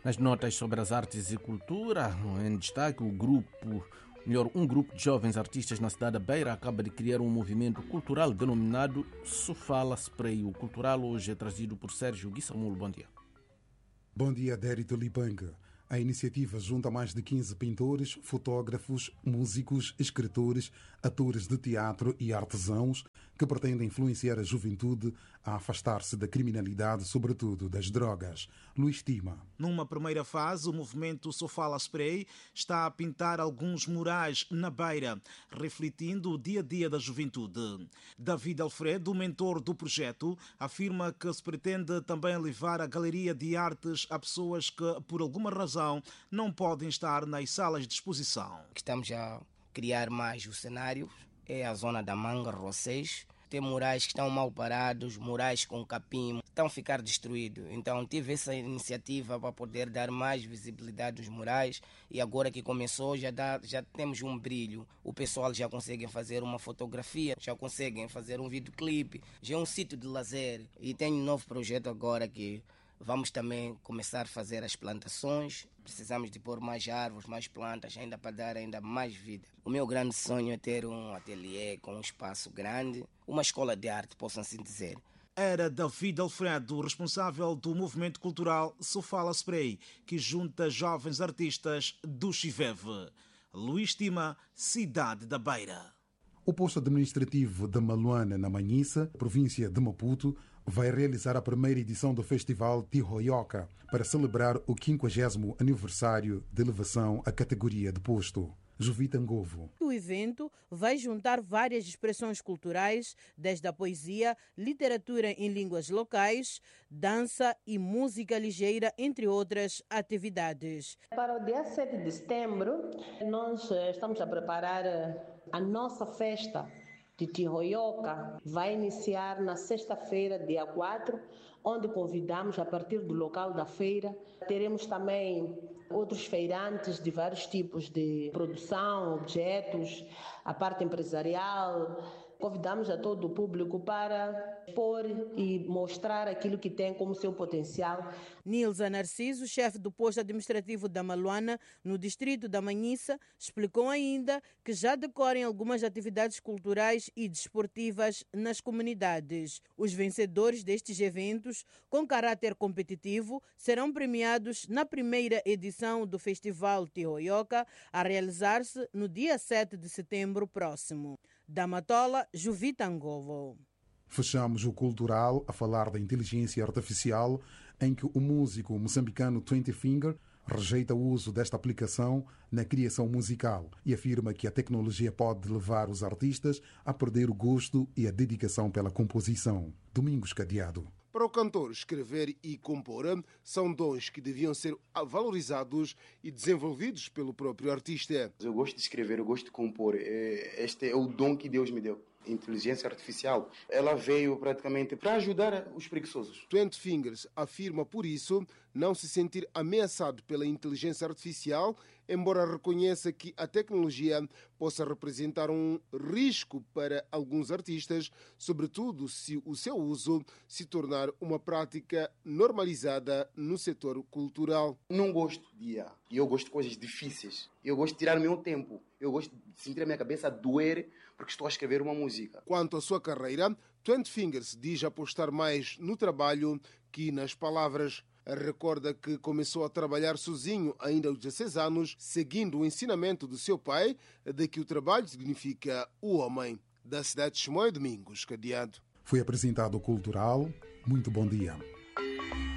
Nas notas sobre as artes e cultura, em destaque, um grupo de jovens artistas na cidade da Beira acaba de criar um movimento cultural denominado Sofala Spray. O cultural hoje é trazido por Sérgio Guissamulo. Bom dia. Bom dia, Dérito Lipanga. A iniciativa junta mais de 15 pintores, fotógrafos, músicos, escritores, atores de teatro e artesãos que pretendem influenciar a juventude a afastar-se da criminalidade, sobretudo das drogas. Luís Tima. Numa primeira fase, o movimento Sofala Spray está a pintar alguns murais na Beira, refletindo o dia-a-dia da juventude. David Alfredo, mentor do projeto, afirma que se pretende também levar a galeria de artes a pessoas que, por alguma razão, não podem estar nas salas de exposição. Estamos a criar mais o cenário, é a zona da Manga, Rossês. Tem murais que estão mal parados, murais com capim, estão a ficar destruídos. Então tive essa iniciativa para poder dar mais visibilidade aos murais e agora que começou já temos um brilho. O pessoal já consegue fazer uma fotografia, já conseguem fazer um videoclipe, já é um sítio de lazer. E tem um novo projeto agora que vamos também começar a fazer as plantações. Precisamos de pôr mais árvores, mais plantas, ainda para dar ainda mais vida. O meu grande sonho é ter um ateliê com um espaço grande, uma escola de arte, posso assim dizer. Era David Alfredo, responsável do movimento cultural Sofala Spray, que junta jovens artistas do Chiveve. Luís Tima, Cidade da Beira. O posto administrativo de Maluana, na Manhissa, província de Maputo, vai realizar a primeira edição do Festival Tihoyoka para celebrar o 50º aniversário de elevação à categoria de posto. Jovita Ngovo. O evento vai juntar várias expressões culturais, desde a poesia, literatura em línguas locais, dança e música ligeira, entre outras atividades. Para o dia 7 de setembro, nós estamos a preparar a nossa festa de Tihoyoka. Vai iniciar na sexta-feira, dia 4, onde convidamos a partir do local da feira. Teremos também outros feirantes de vários tipos de produção, objetos, a parte empresarial. Convidamos a todo o público para expor e mostrar aquilo que tem como seu potencial. Nilza Narciso, chefe do posto administrativo da Maluana, no distrito da Manhissa, explicou ainda que já decorrem algumas atividades culturais e desportivas nas comunidades. Os vencedores destes eventos, com caráter competitivo, serão premiados na primeira edição do Festival Tihoyoka, a realizar-se no dia 7 de setembro próximo. Da Matola, Jovita Ngovo. Fechamos o cultural a falar da inteligência artificial, em que o músico moçambicano 20 Finger rejeita o uso desta aplicação na criação musical e afirma que a tecnologia pode levar os artistas a perder o gosto e a dedicação pela composição. Domingos Cadeado. Para o cantor, escrever e compor são dons que deviam ser valorizados e desenvolvidos pelo próprio artista. Eu gosto de escrever, eu gosto de compor. Este é o dom que Deus me deu. Inteligência artificial, ela veio praticamente para ajudar os preguiçosos. 20 Fingers afirma, por isso, não se sentir ameaçado pela inteligência artificial, embora reconheça que a tecnologia possa representar um risco para alguns artistas, sobretudo se o seu uso se tornar uma prática normalizada no setor cultural. Não gosto de IA, e eu gosto de coisas difíceis. Eu gosto de tirar o meu tempo. Eu gosto de sentir a minha cabeça doer porque estou a escrever uma música. Quanto à sua carreira, 20 Fingers diz apostar mais no trabalho que nas palavras. Recorda que começou a trabalhar sozinho ainda aos 16 anos, seguindo o ensinamento do seu pai de que o trabalho significa o homem. Da cidade de Chimoio, Domingos Cadeado. Foi apresentado o Cultural. Muito bom dia.